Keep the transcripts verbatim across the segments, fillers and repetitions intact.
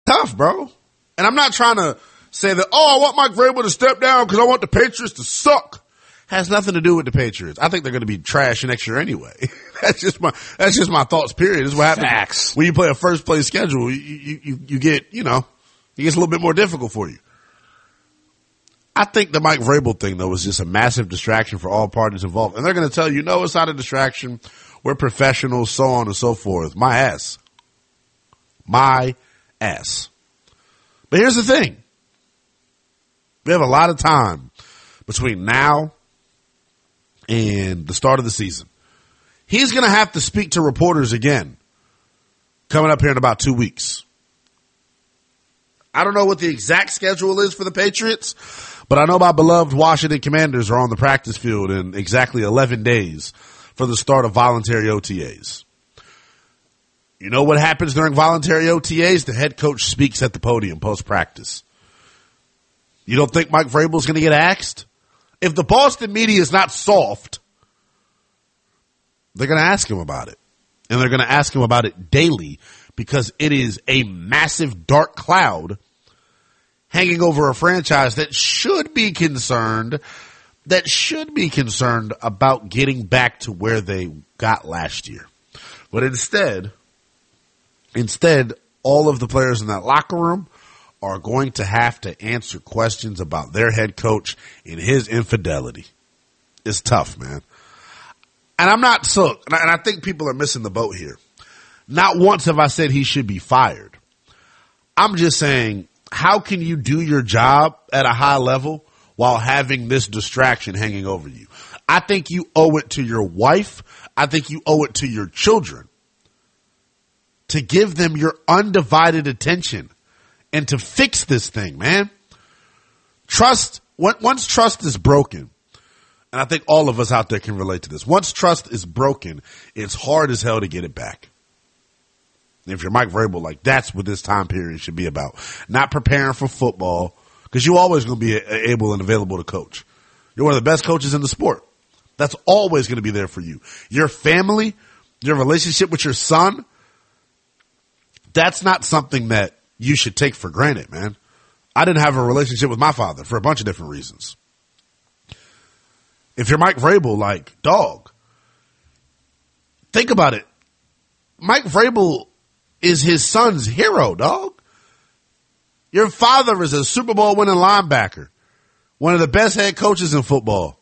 Tough, bro. And I'm not trying to say that, oh, I want Mike Vrabel to step down because I want the Patriots to suck. Has nothing to do with the Patriots. I think they're going to be trash next year anyway. that's just my, that's just my thoughts, period. This is what happens Facts. when you play a first place schedule. You, you, you, you get, you know, it gets a little bit more difficult for you. I think the Mike Vrabel thing, though, was just a massive distraction for all parties involved. And they're going to tell you, no, it's not a distraction. We're professionals, so on and so forth. My ass. My ass. But here's the thing. We have a lot of time between now and the start of the season. He's going to have to speak to reporters again coming up here in about two weeks. I don't know what the exact schedule is for the Patriots, but I know my beloved Washington Commanders are on the practice field in exactly eleven days for the start of voluntary O T As. You know what happens during voluntary O T As? The head coach speaks at the podium post-practice. You don't think Mike Vrabel is going to get axed? If the Boston media is not soft, they're going to ask him about it. And they're going to ask him about it daily because it is a massive dark cloud hanging over a franchise that should be concerned, that should be concerned about getting back to where they got last year. But instead, instead, all of the players in that locker room are going to have to answer questions about their head coach and his infidelity. It's tough, man. And I'm not so, and I think people are missing the boat here. Not once have I said he should be fired. I'm just saying, how can you do your job at a high level while having this distraction hanging over you? I think you owe it to your wife. I think you owe it to your children to give them your undivided attention and to fix this thing, man. Trust, once trust is broken, and I think all of us out there can relate to this. Once trust is broken, it's hard as hell to get it back. If you're Mike Vrabel, like, that's what this time period should be about. Not preparing for football, because you're always going to be able and available to coach. You're one of the best coaches in the sport. That's always going to be there for you. Your family, your relationship with your son, that's not something that you should take for granted, man. I didn't have a relationship with my father for a bunch of different reasons. If you're Mike Vrabel, like, dog, think about it. Mike Vrabel is his son's hero, dog. Your father is a Super Bowl winning linebacker, one of the best head coaches in football.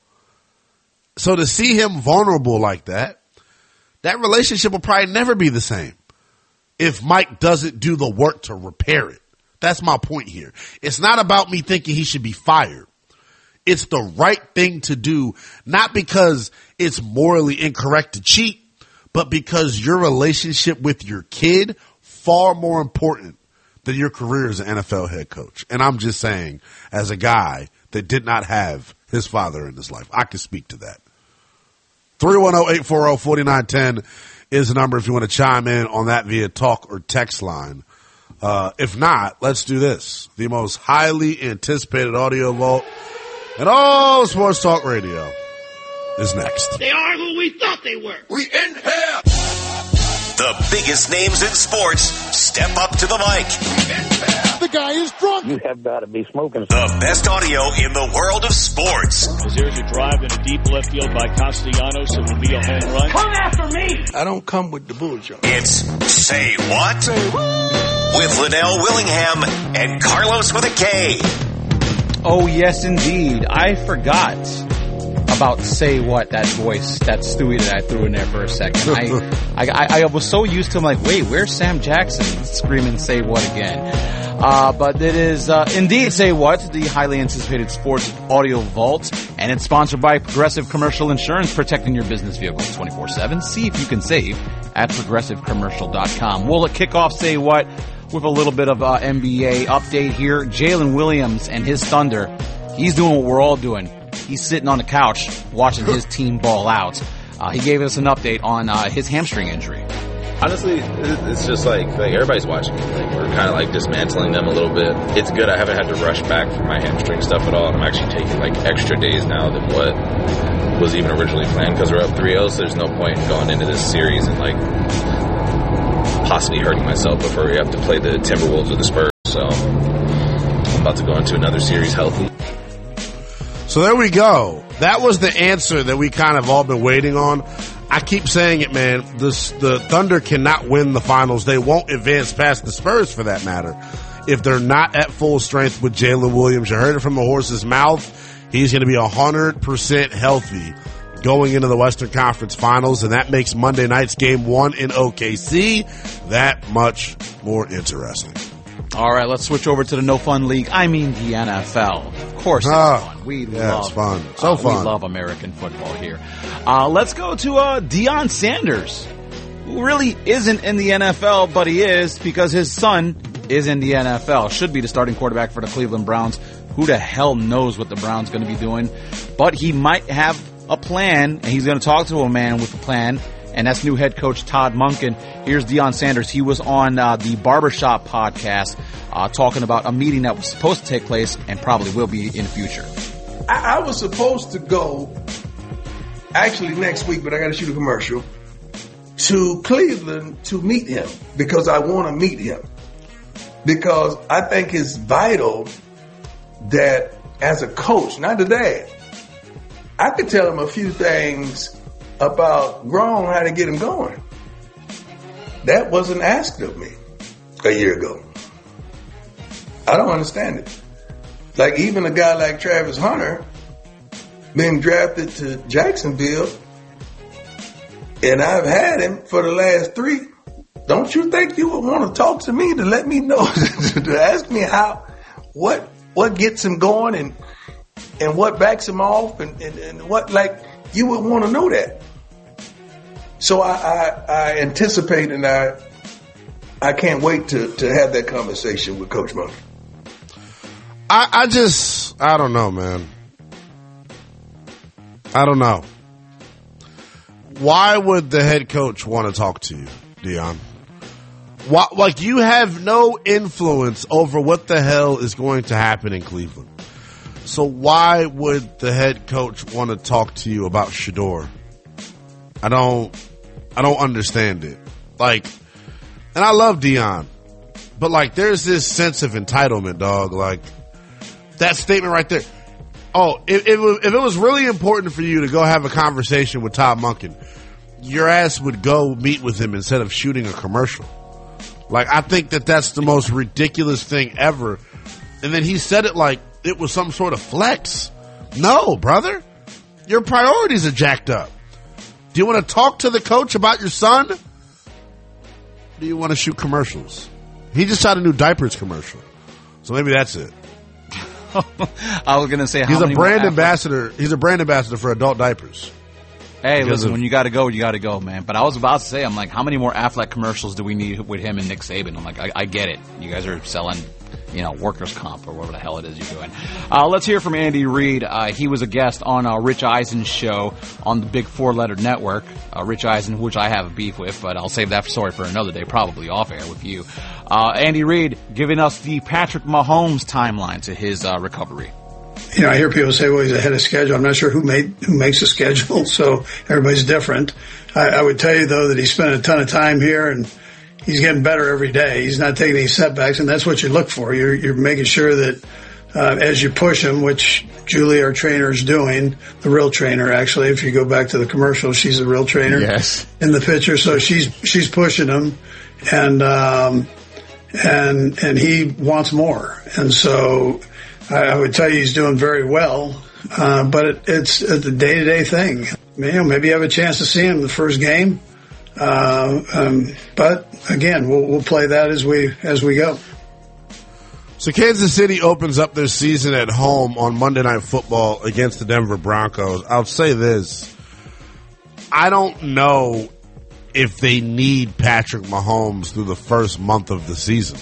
So to see him vulnerable like that, that relationship will probably never be the same if Mike doesn't do the work to repair it. That's my point here. It's not about me thinking he should be fired. It's the right thing to do, not because it's morally incorrect to cheat, but because your relationship with your kid far more important than your career as an N F L head coach. And I'm just saying, as a guy that did not have his father in his life, I can speak to that. three one zero, eight four zero, four nine one zero is the number if you want to chime in on that via talk or text line. Uh, if not, let's do this. The most highly anticipated audio vault in all sports talk radio is next. They are who we thought they were. We in here. The biggest names in sports step up to the mic. The guy is drunk. You have got to be smoking. The best audio in the world of sports. As there's a drive in a deep left field by Castellanos, it will be a home run. Come after me. I don't come with the bullshit. It's Say What? Say what? With Linnell Willingham and Carlos with a K. Oh, yes, indeed. I forgot about Say What, that voice, that Stewie that I threw in there for a second. I, I, I was so used to, I'm like, wait, where's Sam Jackson screaming Say What again? Uh, but it is, uh, indeed Say What, the highly anticipated sports audio vault, and it's sponsored by Progressive Commercial Insurance, protecting your business vehicles twenty-four seven. See if you can save at progressive commercial dot com. We'll kick off Say What with a little bit of uh, N B A update here. Jalen Williams and his Thunder, he's doing what we're all doing. He's sitting on the couch watching his team ball out. Uh, he gave us an update on uh, his hamstring injury. Honestly, it's just like, like everybody's watching me. Like, we're kind of like dismantling them a little bit. It's good. I haven't had to rush back for my hamstring stuff at all. I'm actually taking like extra days now than what was even originally planned because we're up three oh, so there's no point in going into this series and like possibly hurting myself before we have to play the Timberwolves or the Spurs. So I'm about to go into another series healthy. So there we go. That was the answer that we kind of all been waiting on. I keep saying it, man. This, the Thunder cannot win the finals. They won't advance past the Spurs, for that matter, if they're not at full strength with Jalen Williams. You heard it from the horse's mouth. He's going to be one hundred percent healthy going into the Western Conference Finals, and that makes Monday night's game one in O K C that much more interesting. All right, let's switch over to the No Fun League. I mean the N F L. Of course it's oh, fun. We yeah, love it's fun. So uh, fun. We love American football here. Uh, let's go to uh, Deion Sanders, who really isn't in the N F L, but he is because his son is in the N F L. Should be the starting quarterback for the Cleveland Browns. Who the hell knows what the Browns going to be doing? But he might have a plan, and he's going to talk to a man with a plan, and that's new head coach Todd Monken. Here's Deion Sanders. He was on uh, the Barbershop podcast uh, talking about a meeting that was supposed to take place and probably will be in the future. I, I was supposed to go actually next week, but I got to shoot a commercial to Cleveland to meet him because I want to meet him because I think it's vital that as a coach, not the dad, I could tell him a few things about growing, how to get him going. That wasn't asked of me a year ago. I don't understand it. Like even a guy like Travis Hunter being drafted to Jacksonville, and I've had him for the last three. Don't you think you would want to talk to me to let me know, to ask me how, what, what gets him going and and what backs him off and, and, and what, like, you would want to know that. So I, I, I anticipate and I I can't wait to, to have that conversation with Coach Monken. I, I just, I don't know, man. I don't know. Why would the head coach want to talk to you, Deion? Why, like, you have no influence over what the hell is going to happen in Cleveland. So why would the head coach want to talk to you about Shedeur? I don't, I don't understand it. Like, and I love Deion, but like, there's this sense of entitlement, dog. Like, that statement right there. Oh, if, if, if it was really important for you to go have a conversation with Todd Monken, your ass would go meet with him instead of shooting a commercial. Like, I think that that's the most ridiculous thing ever. And then he said it like it was some sort of flex. No, brother. Your priorities are jacked up. Do you want to talk to the coach about your son? Do you want to shoot commercials? He just shot a new diapers commercial. So maybe that's it. I was going to say how He's many a brand more ambassador. He's a brand ambassador for adult diapers. Hey, Because listen, of- when you got to go, you got to go, man. But I was about to say, I'm like, how many more Affleck commercials do we need with him and Nick Saban? I'm like, I, I get it. You guys are selling, you know, workers' comp or whatever the hell it is you're doing. Uh, let's hear from Andy Reid. Uh, he was a guest on uh, Rich Eisen's show on the Big Four-Letter Network. Uh, Rich Eisen, which I have a beef with, but I'll save that story for another day, probably off-air with you. Uh, Andy Reid giving us the Patrick Mahomes timeline to his uh, recovery. You know, I hear people say, well, he's ahead of schedule. I'm not sure who made, who makes a schedule, so everybody's different. I, I would tell you, though, that he spent a ton of time here, and he's getting better every day. He's not taking any setbacks, and that's what you look for. You're, you're making sure that uh, as you push him, which Julie, our trainer, is doing, the real trainer, actually, if you go back to the commercial, she's a real trainer Yes. in the picture. So she's she's pushing him, and um, and and he wants more. And so I would tell you he's doing very well, uh, but it, it's a day-to-day thing. You know, maybe you have a chance to see him in the first game, uh, um, but again, we'll, we'll play that as we as we go. So Kansas City opens up their season at home on Monday Night Football against the Denver Broncos. I'll say this. I don't know if they need Patrick Mahomes through the first month of the season.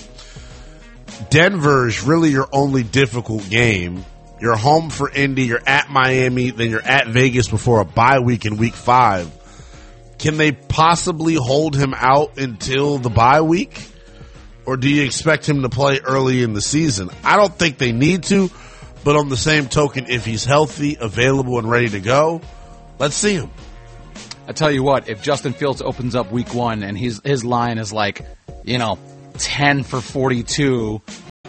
Denver is really your only difficult game. You're home for Indy, you're at Miami, then you're at Vegas before a bye week in week five. Can they possibly hold him out until the bye week? Or do you expect him to play early in the season? I don't think they need to, but on the same token, if he's healthy, available, and ready to go, let's see him. I tell you what, if Justin Fields opens up week one and his his line is like, you know, ten for forty-two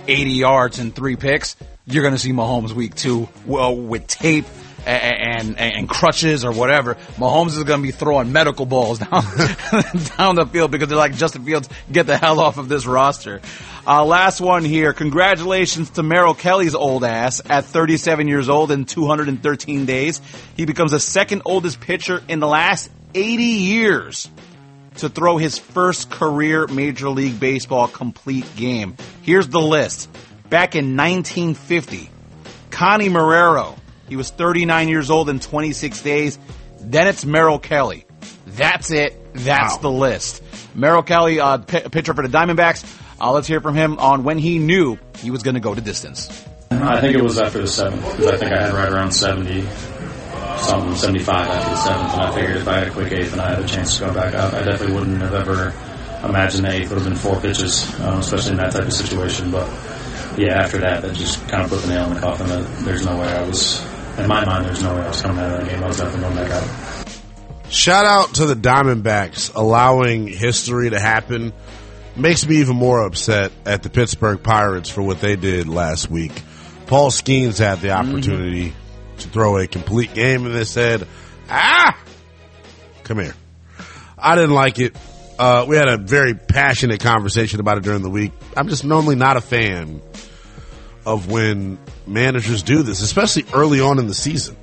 eighty yards and three picks, you're going to see Mahomes week two well, with tape and, and, and crutches or whatever. Mahomes is going to be throwing medical balls down, down the field because they're like, Justin Fields, get the hell off of this roster. Uh, last one here. Congratulations to Merrill Kelly's old ass at thirty-seven years old and two hundred thirteen days. He becomes the second oldest pitcher in the last eighty years to throw his first career Major League Baseball complete game. Here's the list. Back in nineteen fifty, Connie Marrero, he was thirty-nine years old and twenty-six days. Then it's Merrill Kelly. That's it. That's wow. the list. Merrill Kelly, uh, p- pitcher for the Diamondbacks. Uh, let's hear from him on when he knew he was going to go to distance. I think it was after the seventh, because I think I had right around seventy, something, seventy-five after the seventh, and I figured if I had a quick eighth and I had a chance to go back out, I definitely wouldn't have ever imagined the eighth would have been four pitches, um, especially in that type of situation. But yeah, after that, that just kind of put the nail in the coffin. That there's no way I was, in my mind, there's no way I was coming out of that game. I was definitely going back out. Shout out to the Diamondbacks allowing history to happen. Makes me even more upset at the Pittsburgh Pirates for what they did last week. Paul Skeens had the opportunity mm-hmm. to throw a complete game, and they said, ah, come here. I didn't like it. Uh, we had a very passionate conversation about it during the week. I'm just normally not a fan of when managers do this, especially early on in the season.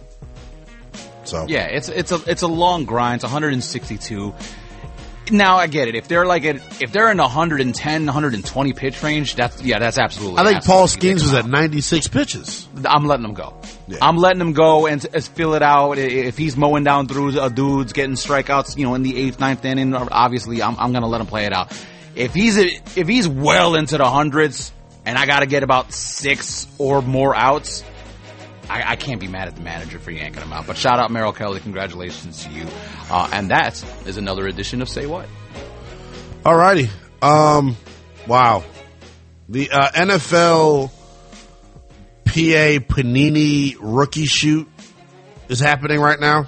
So yeah, it's it's a it's a long grind. It's one hundred sixty-two. Now I get it. If they're like at, if they're in the one ten, one twenty pitch range, that's yeah, that's absolutely. I think absolutely Paul Skeens was at ninety-six pitches. I'm letting him go. Yeah. I'm letting him go and uh, fill it out. If he's mowing down through uh, dudes, getting strikeouts, you know, in the eighth, ninth inning, obviously I'm I'm gonna let him play it out. If he's a, if he's well into the hundreds and I got to get about six or more outs, I, I can't be mad at the manager for yanking him out. But shout out Merrill Kelly. Congratulations to you. Uh, and that is another edition of Say What. Alrighty. Um, wow. The uh, N F L P A Panini rookie shoot is happening right now.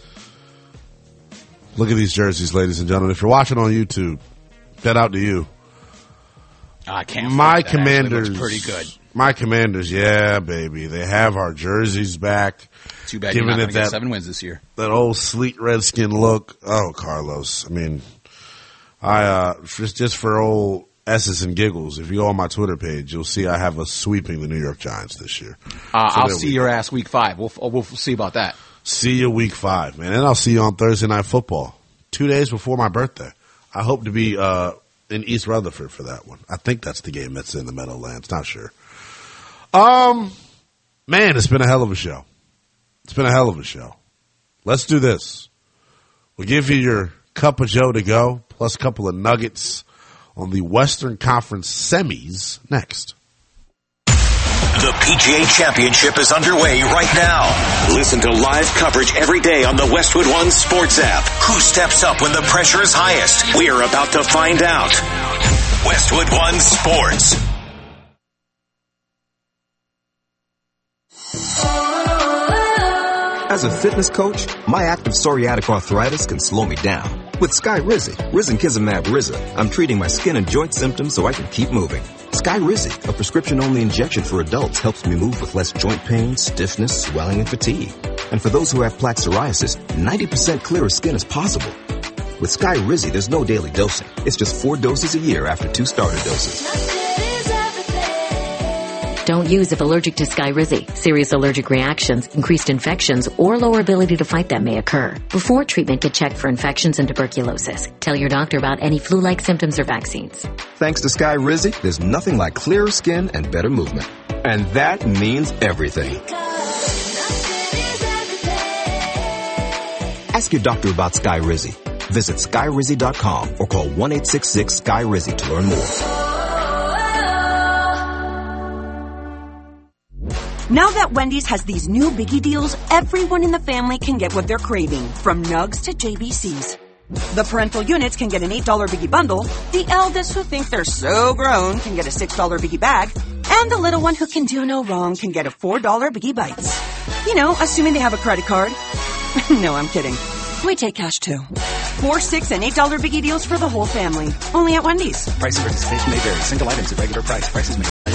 Look at these jerseys, ladies and gentlemen. If you're watching on YouTube, bet out to you. I can't. My that Commanders. Looks pretty good. My Commanders, yeah, baby. They have our jerseys back. Too bad you're not going to get seven wins this year. That old sleek redskin look. Oh, Carlos. I mean, I uh just, just for old S's and giggles, if you go on my Twitter page, you'll see I have us sweeping the New York Giants this year. Uh, so I'll see your go. ass week five. We'll we'll see about that. See you week five, man. And I'll see you on Thursday Night Football, two days before my birthday. I hope to be uh in East Rutherford for that one. I think that's the game that's in the Meadowlands. Not sure. Um, man, it's been a hell of a show. It's been a hell of a show. Let's do this. We'll give you your cup of Joe to go, plus a couple of nuggets on the Western Conference semis next. The P G A Championship is underway right now. Listen to live coverage every day on the Westwood One Sports app. Who steps up when the pressure is highest? We're about to find out. Westwood One Sports. As a fitness coach, my active psoriatic arthritis can slow me down. With Skyrizi, Risankizumab Riza, I'm treating my skin and joint symptoms so I can keep moving. Skyrizi, a prescription-only injection for adults, helps me move with less joint pain, stiffness, swelling, and fatigue. And for those who have plaque psoriasis, ninety percent clearer skin is possible. With Skyrizi, there's no daily dosing. It's just four doses a year after two starter doses. Don't use if allergic to Skyrizi. Serious allergic reactions, increased infections, or lower ability to fight them may occur. Before treatment, get checked for infections and tuberculosis. Tell your doctor about any flu-like symptoms or vaccines. Thanks to Skyrizi, there's nothing like clearer skin and better movement. And that means everything. Ask your doctor about Skyrizi. Visit Skyrizi dot com or call one eight six six S K Y R I Z I to learn more. Now that Wendy's has these new biggie deals, everyone in the family can get what they're craving, from nugs to J B Cs. The parental units can get an eight dollar biggie bundle, the eldest who think they're so grown can get a six dollar biggie bag, and the little one who can do no wrong can get a four dollar biggie bites. You know, assuming they have a credit card. No, I'm kidding. We take cash too. Four, six, and eight dollar biggie deals for the whole family. Only at Wendy's. Price and participation may vary. Single items at regular price. Prices may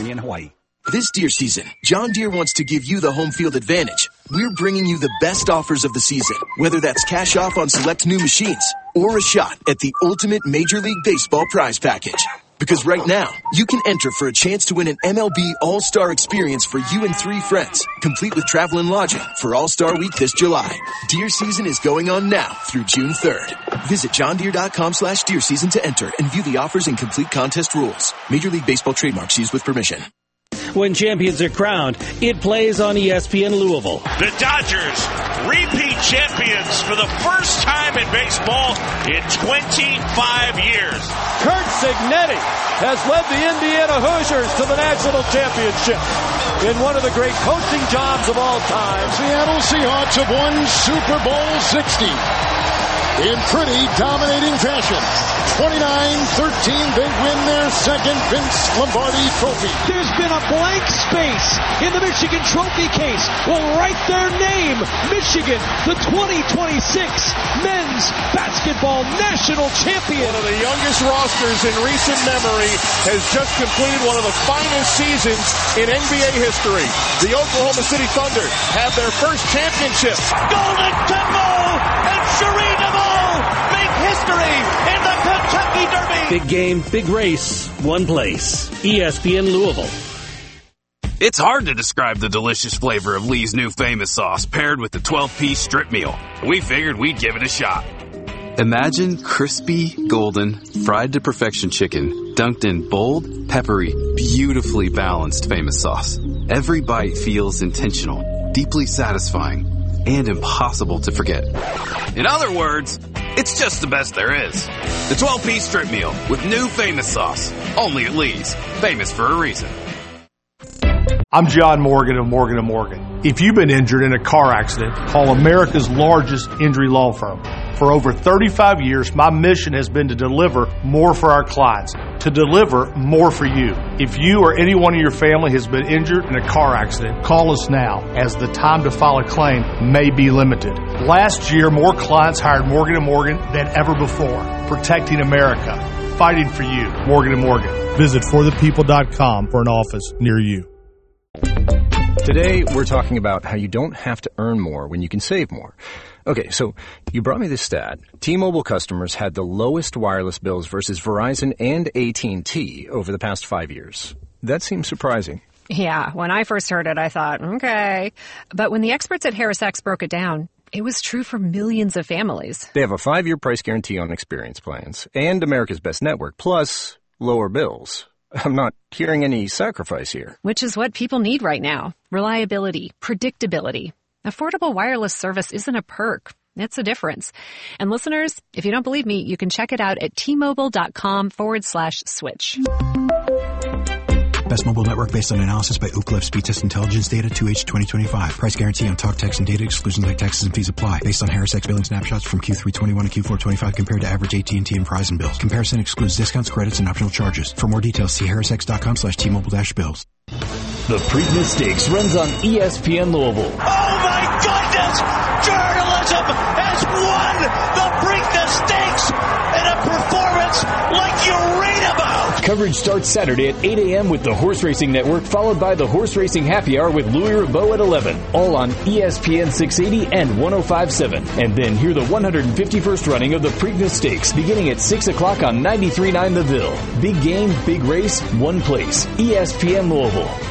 California, and Hawaii. This deer season, John Deere wants to give you the home field advantage. We're bringing you the best offers of the season, whether that's cash off on select new machines or a shot at the ultimate Major League Baseball prize package. Because right now, you can enter for a chance to win an M L B All-Star experience for you and three friends, complete with travel and lodging for All-Star Week this July. Deer season is going on now through June third. Visit johndeere.com slash deer season to enter and view the offers and complete contest rules. Major League Baseball trademarks used with permission. When champions are crowned, it plays on E S P N Louisville. The Dodgers, repeat champions for the first time in baseball in twenty-five years. Kurt Signetti has led the Indiana Hoosiers to the national championship in one of the great coaching jobs of all time. Seattle Seahawks have won Super Bowl sixty in pretty dominating fashion. twenty-nine thirteen, they win their second Vince Lombardi trophy. There's been a blank space in the Michigan trophy case. We'll write their name, Michigan, the twenty twenty-six men's basketball national champion. One of the youngest rosters in recent memory has just completed one of the finest seasons in N B A history. The Oklahoma City Thunder have their first championship. Golden Temple and Cherie DeVoe make history in the Kentucky Derby. Big game, big race, one place. E S P N Louisville. It's hard to describe the delicious flavor of Lee's new famous sauce paired with the twelve-piece strip meal. We figured we'd give it a shot. Imagine crispy, golden, fried to perfection chicken dunked in bold, peppery, beautifully balanced famous sauce. Every bite feels intentional, deeply satisfying, and impossible to forget. In other words, it's just the best there is. The twelve-piece strip meal with new famous sauce. Only at Lee's. Famous for a reason. I'm John Morgan of Morgan and Morgan. If you've been injured in a car accident, call America's largest injury law firm. For over thirty-five years, my mission has been to deliver more for our clients, to deliver more for you. If you or anyone in your family has been injured in a car accident, call us now, as the time to file a claim may be limited. Last year, more clients hired Morgan and Morgan than ever before, protecting America, fighting for you. Morgan and Morgan. Visit for the people dot com for an office near you. Today, we're talking about how you don't have to earn more when you can save more. Okay, so you brought me this stat. T-Mobile customers had the lowest wireless bills versus Verizon and A T and T over the past five years. That seems surprising. Yeah, when I first heard it, I thought, okay. But when the experts at HarrisX broke it down, it was true for millions of families. They have a five-year price guarantee on experience plans and America's Best Network, plus lower bills. I'm not hearing any sacrifice here. Which is what people need right now. Reliability, predictability. Affordable wireless service isn't a perk. It's a difference. And listeners, if you don't believe me, you can check it out at T-Mobile.com forward slash switch. Best mobile network based on analysis by Ookla Speed Test Intelligence Data two H twenty twenty-five. Price guarantee on talk, text, and data. Exclusions like taxes and fees apply. Based on HarrisX billing snapshots from Q three twenty-one to Q four twenty-five compared to average A T and T and Verizon bills. Comparison excludes discounts, credits, and optional charges. For more details, see harrisx.com slash T-Mobile-bills. The Preakness Stakes runs on E S P N Louisville. Oh my goodness! Journalism has won the Preakness Stakes in a performance like you read about! Coverage starts Saturday at eight a.m. with the Horse Racing Network, followed by the Horse Racing Happy Hour with Louis Rabeau at eleven. All on E S P N six eighty and one oh five point seven. And then hear the one hundred fifty-first running of the Preakness Stakes beginning at six o'clock on ninety-three point nine The Ville. Big game, big race, one place. E S P N Louisville.